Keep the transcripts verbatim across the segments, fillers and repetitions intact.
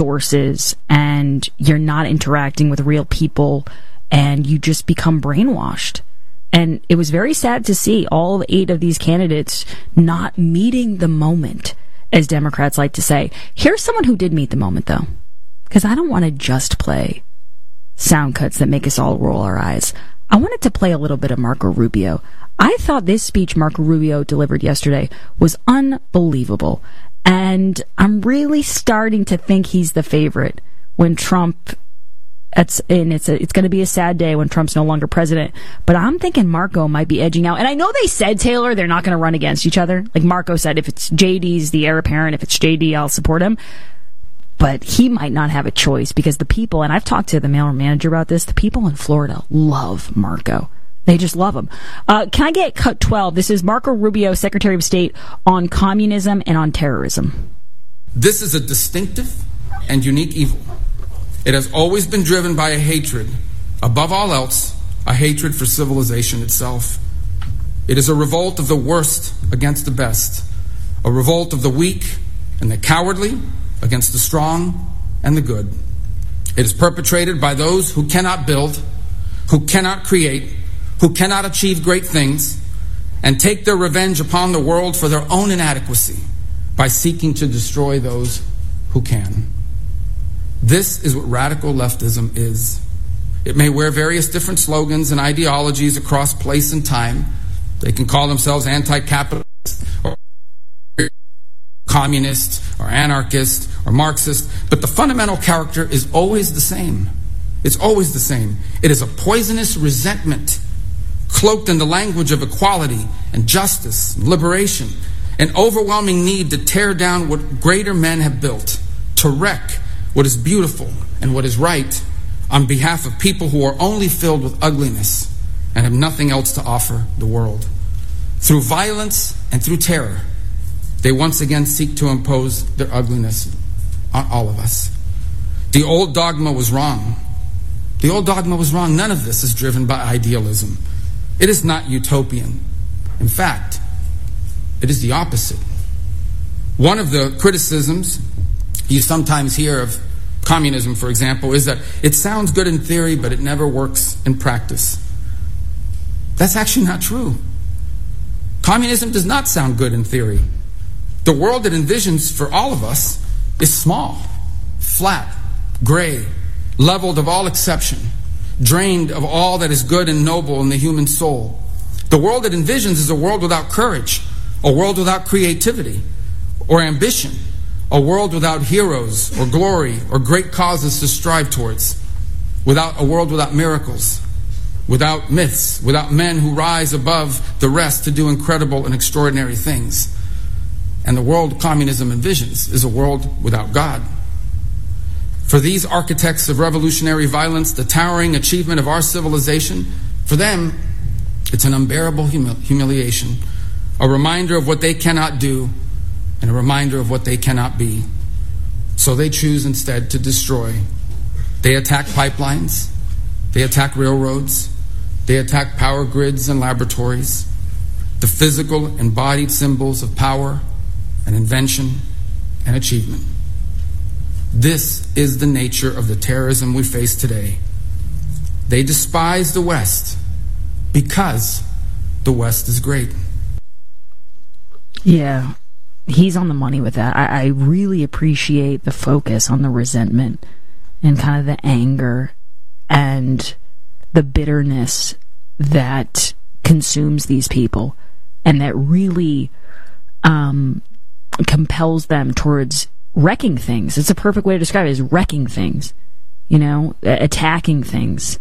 sources and you're not interacting with real people and you just become brainwashed. And it was very sad to see all eight of these candidates not meeting the moment, as Democrats like to say. Here's someone who did meet the moment, though, because I don't want to just play sound cuts that make us all roll our eyes. I wanted to play a little bit of Marco Rubio. I thought this speech Marco Rubio delivered yesterday was unbelievable. And I'm really starting to think he's the favorite when Trump... It's, and it's a, it's going to be a sad day when Trump's no longer president. But I'm thinking Marco might be edging out. And I know they said, Taylor, they're not going to run against each other. Like Marco said, if it's J D's the heir apparent, if it's J D, I'll support him. But he might not have a choice because the people, and I've talked to the mayor manager about this, the people in Florida love Marco. They just love him. Uh, can I get cut twelve? This is Marco Rubio, Secretary of State, on communism and on terrorism. This is a distinctive and unique evil. It has always been driven by a hatred, above all else, a hatred for civilization itself. It is a revolt of the worst against the best, a revolt of the weak and the cowardly against the strong and the good. It is perpetrated by those who cannot build, who cannot create, who cannot achieve great things, and take their revenge upon the world for their own inadequacy by seeking to destroy those who can. This is what radical leftism is. It may wear various different slogans and ideologies across place and time. They can call themselves anti-capitalist or communist or anarchist or Marxist, but the fundamental character is always the same. It's always the same. It is a poisonous resentment cloaked in the language of equality and justice and liberation, an overwhelming need to tear down what greater men have built, to wreck what is beautiful and what is right on behalf of people who are only filled with ugliness and have nothing else to offer the world. Through violence and through terror, they once again seek to impose their ugliness on all of us. The old dogma was wrong. The old dogma was wrong. None of this is driven by idealism. It is not utopian. In fact, it is the opposite. One of the criticisms you sometimes hear of communism, for example, is that it sounds good in theory, but it never works in practice. That's actually not true. Communism does not sound good in theory. The world it envisions for all of us is small, flat, gray, leveled of all exception, drained of all that is good and noble in the human soul. The world it envisions is a world without courage, a world without creativity or ambition, a world without heroes or glory or great causes to strive towards, without a world without miracles, without myths, without men who rise above the rest to do incredible and extraordinary things. And the world communism envisions is a world without God. For these architects of revolutionary violence, the towering achievement of our civilization, for them, it's an unbearable humil- humiliation, a reminder of what they cannot do, and a reminder of what they cannot be. So they choose instead to destroy. They attack pipelines. They attack railroads. They attack power grids and laboratories, the physical embodied symbols of power and invention and achievement. This is the nature of the terrorism we face today. They despise the West because the West is great. Yeah. He's on the money with that. I, I really appreciate the focus on the resentment and kind of the anger and the bitterness that consumes these people and that really um, compels them towards wrecking things. It's a perfect way to describe it, is wrecking things, you know, attacking things.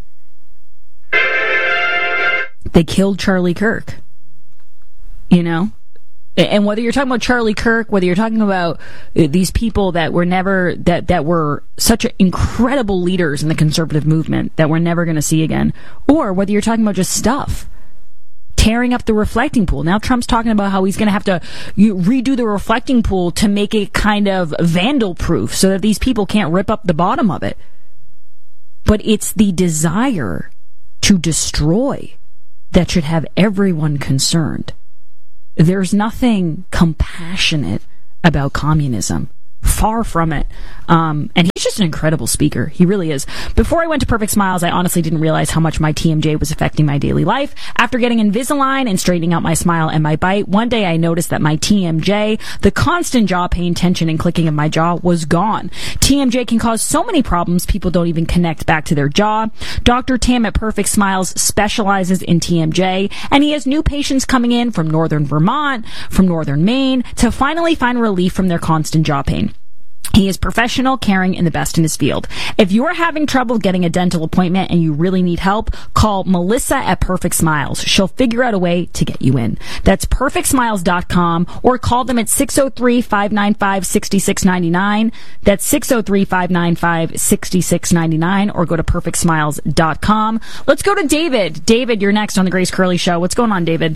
They killed Charlie Kirk, you know? And whether you're talking about Charlie Kirk, whether you're talking about these people that were never, that, that were such incredible leaders in the conservative movement that we're never going to see again, or whether you're talking about just stuff, tearing up the reflecting pool. Now Trump's talking about how he's going to have to you, redo the reflecting pool to make it kind of vandal proof so that these people can't rip up the bottom of it. But it's the desire to destroy that should have everyone concerned. There's nothing compassionate about communism. Far from it. Um, and he he's just an incredible speaker. He really is. Before I went to Perfect Smiles, I honestly didn't realize how much my T M J was affecting my daily life. After getting Invisalign and straightening out my smile and my bite, one day I noticed that my T M J, the constant jaw pain, tension, and clicking of my jaw, was gone. T M J can cause so many problems, people don't even connect back to their jaw. Doctor Tam at Perfect Smiles specializes in T M J, and he has new patients coming in from northern Vermont, from northern Maine, to finally find relief from their constant jaw pain. He is professional, caring, and the best in his field. If you're having trouble getting a dental appointment and you really need help, call Melissa at Perfect Smiles. She'll figure out a way to get you in. That's perfect smiles dot com, or call them at six oh three, five nine five, six six nine nine. That's six oh three, five nine five, six six nine nine, or go to perfect smiles dot com. Let's go to David. David, you're next on the Grace Curley Show. What's going on, David?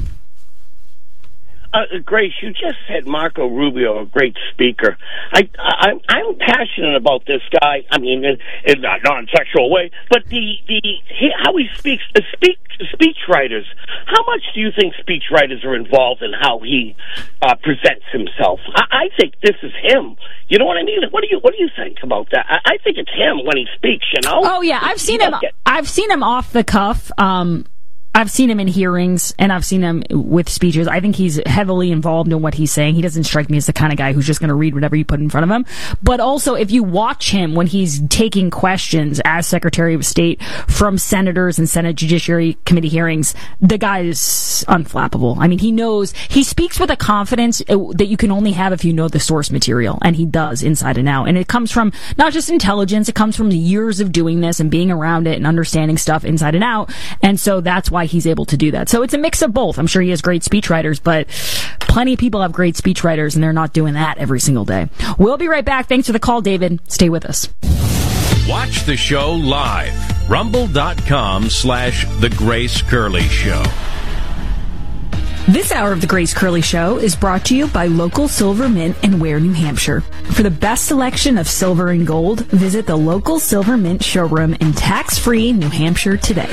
Uh, Grace, you just said Marco Rubio, a great speaker. I, I, I'm passionate about this guy. I mean, in, in a non-sexual way, but the the he, how he speaks, the speak speech writers. How much do you think speech writers are involved in how he uh, presents himself? I, I think this is him. You know what I mean? What do you What do you think about that? I, I think it's him when he speaks. You know? Oh yeah, I've seen him. Get... I've seen him off the cuff. Um, I've seen him in hearings, and I've seen him with speeches. I think he's heavily involved in what he's saying. He doesn't strike me as the kind of guy who's just going to read whatever you put in front of him. But also, if you watch him when he's taking questions as Secretary of State from senators and Senate Judiciary Committee hearings, the guy is unflappable. I mean, he knows, he speaks with a confidence that you can only have if you know the source material, and he does inside and out. And it comes from not just intelligence, it comes from years of doing this and being around it and understanding stuff inside and out. And so that's why he's able to do that. So it's a mix of both. I'm sure he has great speechwriters, but plenty of people have great speechwriters, and they're not doing that every single day. We'll be right back. Thanks for the call, David. Stay with us. Watch the show live. Rumble.com slash The Grace Curley Show. This hour of The Grace Curley Show is brought to you by local Silver Mint in Ware, New Hampshire. For the best selection of silver and gold, visit the local Silver Mint showroom in tax-free New Hampshire today.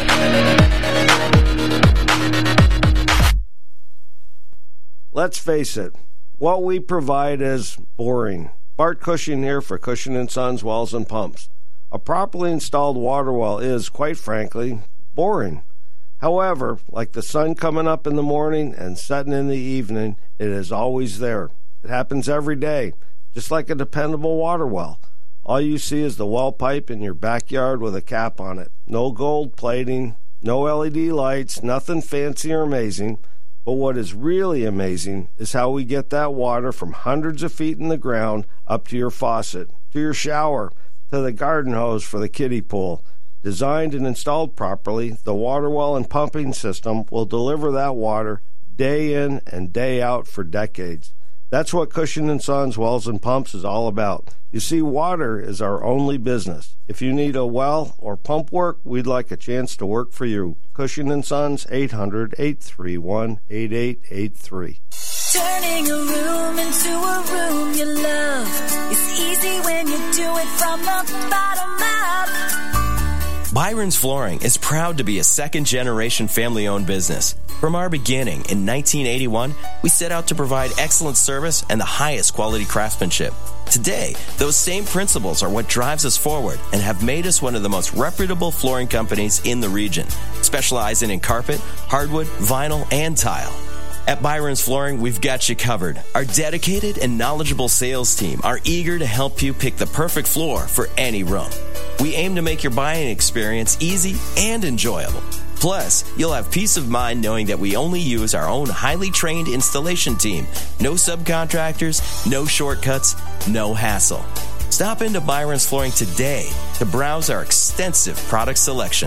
Let's face it, what we provide is boring. Bart Cushing here for Cushing and Sons Wells and Pumps. A properly installed water well is, quite frankly, boring. However, like the sun coming up in the morning and setting in the evening, it is always there. It happens every day, just like a dependable water well. All you see is the well pipe in your backyard with a cap on it. No gold plating, no L E D lights, nothing fancy or amazing. But what is really amazing is how we get that water from hundreds of feet in the ground up to your faucet, to your shower, to the garden hose for the kiddie pool. Designed and installed properly, the water well and pumping system will deliver that water day in and day out for decades. That's what Cushing and Sons Wells and Pumps is all about. You see, water is our only business. If you need a well or pump work, we'd like a chance to work for you. Cushing and Sons, eight hundred, eight three one, eight eight eight three. Turning a room into a room you love. It's easy when you do it from the bottom up. Byron's Flooring is proud to be a second-generation family-owned business. From our beginning in nineteen eighty-one, we set out to provide excellent service and the highest quality craftsmanship. Today, those same principles are what drives us forward and have made us one of the most reputable flooring companies in the region, specializing in carpet, hardwood, vinyl, and tile. At Byron's Flooring, we've got you covered. Our dedicated and knowledgeable sales team are eager to help you pick the perfect floor for any room. We aim to make your buying experience easy and enjoyable. Plus, you'll have peace of mind knowing that we only use our own highly trained installation team. No subcontractors, no shortcuts, no hassle. Stop into Byron's Flooring today to browse our extensive product selection.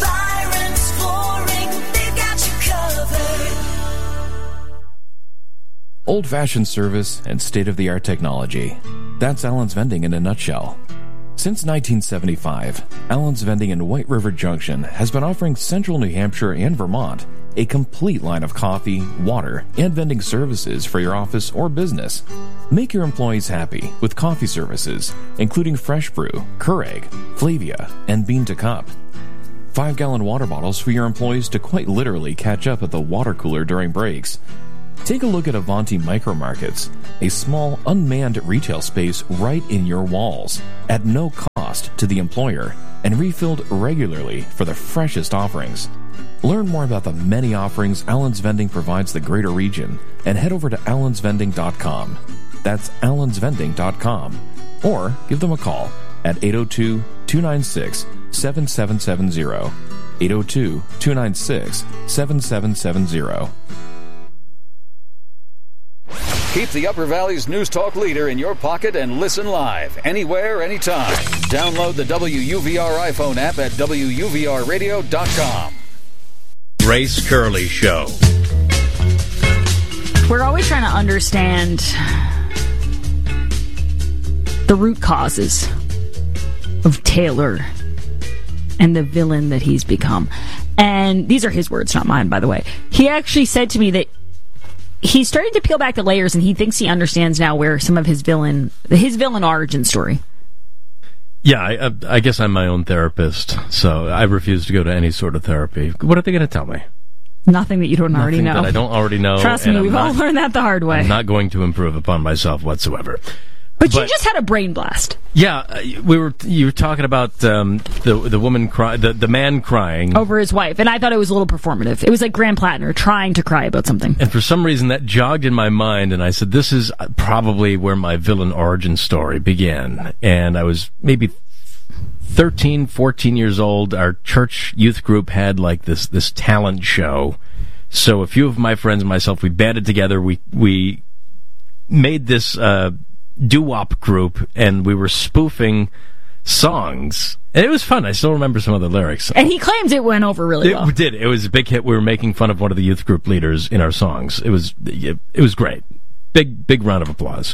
Byron's Flooring, they've got you covered. Old-fashioned service and state-of-the-art technology. That's Allen's Vending in a nutshell. Since nineteen seventy-five, Allen's Vending in White River Junction has been offering Central New Hampshire and Vermont a complete line of coffee, water, and vending services for your office or business. Make your employees happy with coffee services, including Fresh Brew, Keurig, Flavia, and Bean to Cup. Five-gallon water bottles for your employees to quite literally catch up at the water cooler during breaks. Take a look at Avanti Micro Markets, a small, unmanned retail space right in your walls, at no cost to the employer, and refilled regularly for the freshest offerings. Learn more about the many offerings Allen's Vending provides the greater region, and head over to allens vending dot com. That's allens vending dot com. Or give them a call at eight oh two, two nine six, seven seven seven zero. eight oh two, two nine six, seven seven seven zero. Keep the Upper Valley's News Talk leader in your pocket and listen live, anywhere, anytime. Download the W U V R iPhone app at W U V R radio dot com. Grace Curley Show. We're always trying to understand the root causes of Taylor and the villain that he's become. And these are his words, not mine, by the way. He actually said to me that he's starting to peel back the layers, and he thinks he understands now where some of his villain, his villain origin story. Yeah, I, I guess I'm my own therapist, so I refuse to go to any sort of therapy. What are they going to tell me? Nothing that you don't Nothing already know. that I don't already know. Trust me, and we've I'm all not, learned that the hard way. I'm not going to improve upon myself whatsoever. But, But you just had a brain blast. Yeah, uh, we were. You were talking about um, the the woman cry, the the man crying Over his wife, and I thought it was a little performative. It was like Graham Plattner trying to cry about something. And for some reason that jogged in my mind, and I said, this is probably where my villain origin story began. And I was maybe thirteen, fourteen years old. Our church youth group had like this this talent show. So a few of my friends and myself, we banded together. We we made this uh, doo-wop group, and we were spoofing songs. And it was fun. I still remember some of the lyrics. And he claims it went over really It well. did. It was a big hit. We were making fun of one of the youth group leaders in our songs. It was it, it was great. Big big round of applause.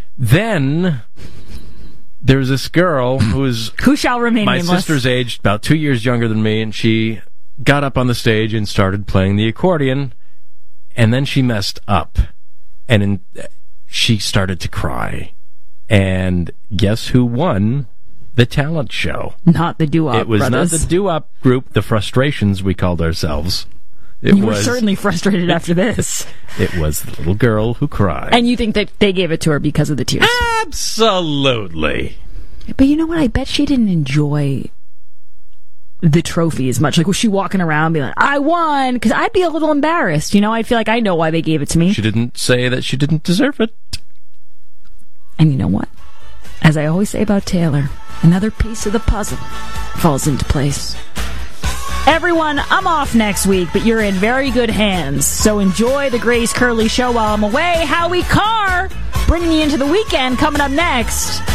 Then there was this girl who was Who shall remain my nameless. sister's age, about two years younger than me, and she got up on the stage and started playing the accordion, and then she messed up, and in, she started to cry. And guess who won the talent show? Not the doo-wop It was brothers. not the doo-wop group, the Frustrations we called ourselves. It You were was, certainly frustrated after this. It was the little girl who cried. And you think that they gave it to her because of the tears. Absolutely. But you know what? I bet she didn't enjoy the trophy as much. Like, was she walking around being like, I won? Because I'd be a little embarrassed. You know, I'd feel like I know why they gave it to me. She didn't say that she didn't deserve it. And you know what? As I always say about Taylor, another piece of the puzzle falls into place. Everyone, I'm off next week, but you're in very good hands. So enjoy the Grace Curley Show while I'm away. Howie Carr bringing you into the weekend coming up next.